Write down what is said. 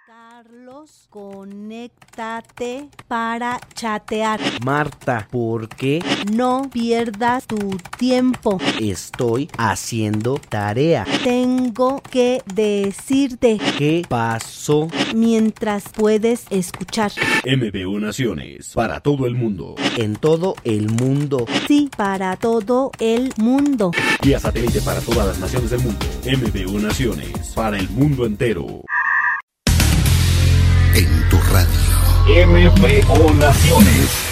Carlos, conéctate para chatear. Marta, ¿por qué? No pierdas tu tiempo. Estoy haciendo tarea. Tengo que decirte ¿Qué pasó? mientras puedes escuchar. MBU Naciones, para todo el mundo. En todo el mundo. Sí, para todo el mundo. Vía satélite para todas las naciones del mundo. MBU Naciones, para el mundo entero. En tu radio. MBU Naciones.